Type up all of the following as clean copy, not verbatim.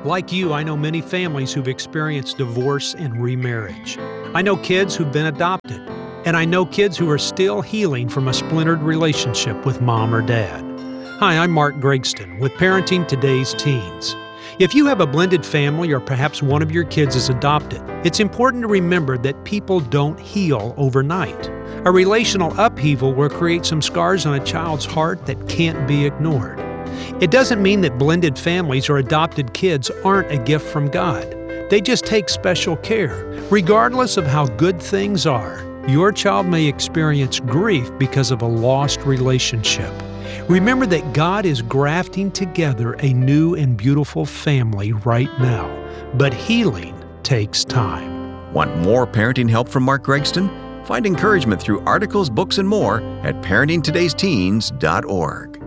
Like you, I know many families who've experienced divorce and remarriage. I know kids who've been adopted, and I know kids who are still healing from a splintered relationship with mom or dad. Hi, I'm Mark Gregston with Parenting Today's Teens. If you have a blended family or perhaps one of your kids is adopted, it's important to remember that people don't heal overnight. A relational upheaval will create some scars on a child's heart that can't be ignored. It doesn't mean that blended families or adopted kids aren't a gift from God. They just take special care. Regardless of how good things are, your child may experience grief because of a lost relationship. Remember that God is grafting together a new and beautiful family right now, but healing takes time. Want more parenting help from Mark Gregston? Find encouragement through articles, books, and more at parentingtodaysteens.org.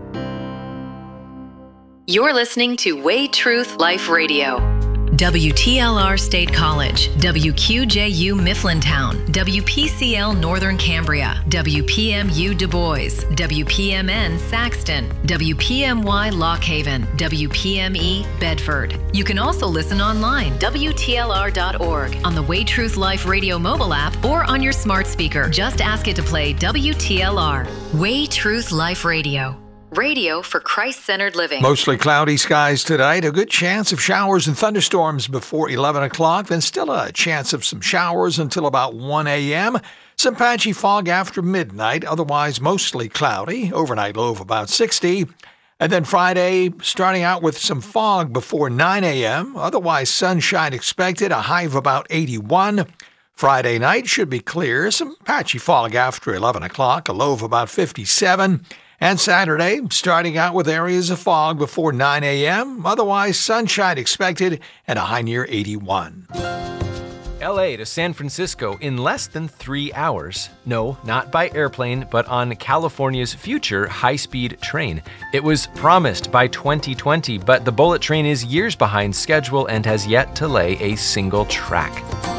You're listening to Way Truth Life Radio. WTLR State College, WQJU Mifflintown, WPCL Northern Cambria, WPMU Du Bois, WPMN Saxton, WPMY Lock Haven, WPME Bedford. You can also listen online, WTLR.org, on the Way Truth Life Radio mobile app, or on your smart speaker. Just ask it to play WTLR. Way Truth Life Radio. Radio for Christ-centered living. Mostly cloudy skies tonight. A good chance of showers and thunderstorms before 11 o'clock. Then still a chance of some showers until about 1 a.m. Some patchy fog after midnight. Otherwise, mostly cloudy. Overnight low of about 60. And then Friday, starting out with some fog before 9 a.m. Otherwise, sunshine expected. A high of about 81. Friday night should be clear. Some patchy fog after 11 o'clock. A low of about 57. And Saturday, starting out with areas of fog before 9 a.m., otherwise sunshine expected and a high near 81. LA to San Francisco in less than 3 hours. No, not by airplane, but on California's future high-speed train. It was promised by 2020, but the bullet train is years behind schedule and has yet to lay a single track.